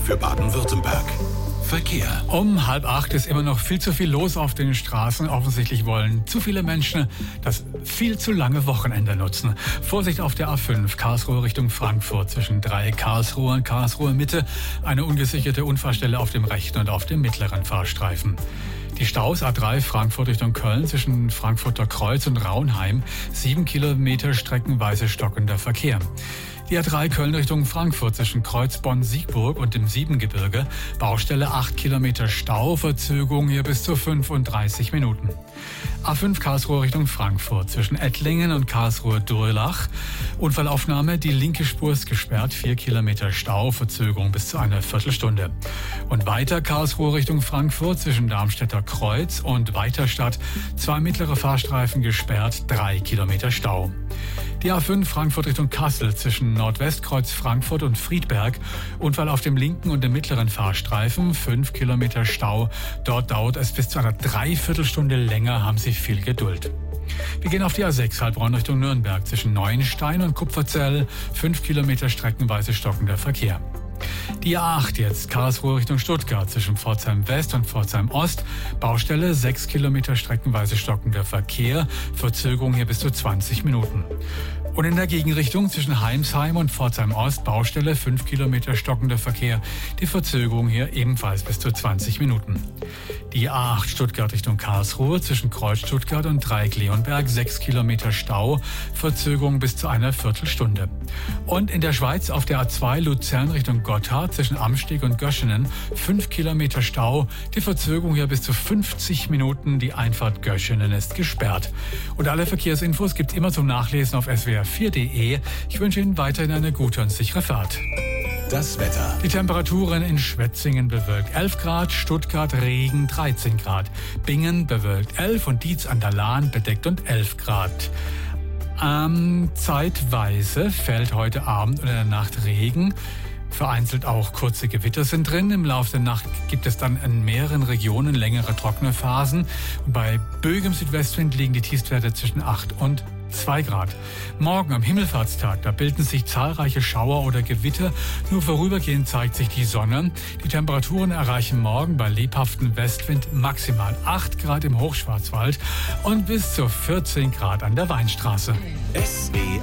für Baden-Württemberg. Verkehr. Um 7:30 ist immer noch viel zu viel los auf den Straßen. Offensichtlich wollen zu viele Menschen das viel zu lange Wochenende nutzen. Vorsicht auf der A5, Karlsruhe Richtung Frankfurt. Zwischen Dreieck Karlsruhe und Karlsruhe Mitte eine ungesicherte Unfallstelle auf dem rechten und auf dem mittleren Fahrstreifen. Die Staus A3 Frankfurt Richtung Köln zwischen Frankfurter Kreuz und Raunheim. 7 Kilometer streckenweise stockender Verkehr. Die A3 Köln Richtung Frankfurt zwischen Kreuzbonn-Siegburg und dem Siebengebirge. Baustelle 8 Kilometer Stau, Verzögerung hier bis zu 35 Minuten. A5 Karlsruhe Richtung Frankfurt zwischen Ettlingen und Karlsruhe-Durlach. Unfallaufnahme, die linke Spur ist gesperrt, 4 Kilometer Stau, Verzögerung bis zu einer Viertelstunde. Und weiter Karlsruhe Richtung Frankfurt zwischen Darmstädter Kreuz und Weiterstadt. 2 mittlere Fahrstreifen gesperrt, 3 Kilometer Stau. Die A5 Frankfurt Richtung Kassel zwischen Nordwestkreuz Frankfurt und Friedberg. Unfall auf dem linken und dem mittleren Fahrstreifen, 5 Kilometer Stau. Dort dauert es bis zu einer Dreiviertelstunde länger, haben Sie viel Geduld. Wir gehen auf die A6 Heilbronn Richtung Nürnberg zwischen Neuenstein und Kupferzell. 5 Kilometer streckenweise stockender Verkehr. Die A8 jetzt, Karlsruhe Richtung Stuttgart zwischen Pforzheim West und Pforzheim Ost. Baustelle, 6 Kilometer streckenweise stockender Verkehr. Verzögerung hier bis zu 20 Minuten. Und in der Gegenrichtung zwischen Heimsheim und Pforzheim Ost, Baustelle, 5 Kilometer stockender Verkehr. Die Verzögerung hier ebenfalls bis zu 20 Minuten. Die A8 Stuttgart Richtung Karlsruhe zwischen Kreuz Stuttgart und Dreieck Leonberg, 6 Kilometer Stau, Verzögerung bis zu einer Viertelstunde. Und in der Schweiz auf der A2 Luzern Richtung Gotthard zwischen Amsteg und Göschenen, 5 Kilometer Stau, die Verzögerung hier bis zu 50 Minuten, die Einfahrt Göschenen ist gesperrt. Und alle Verkehrsinfos gibt's immer zum Nachlesen auf swr4.de. Ich wünsche Ihnen weiterhin eine gute und sichere Fahrt. Das Wetter. Die Temperaturen in Schwetzingen bewölkt 11 Grad, Stuttgart Regen 13 Grad, Bingen bewölkt 11 und Dietz an der Lahn bedeckt und 11 Grad. Zeitweise fällt heute Abend und in der Nacht Regen. Vereinzelt auch kurze Gewitter sind drin. Im Laufe der Nacht gibt es dann in mehreren Regionen längere trockene Phasen. Und bei böigem Südwestwind liegen die Tiefstwerte zwischen 8 und 2 Grad. Morgen am Himmelfahrtstag, da bilden sich zahlreiche Schauer oder Gewitter. Nur vorübergehend zeigt sich die Sonne. Die Temperaturen erreichen morgen bei lebhaftem Westwind maximal 8 Grad im Hochschwarzwald und bis zu 14 Grad an der Weinstraße.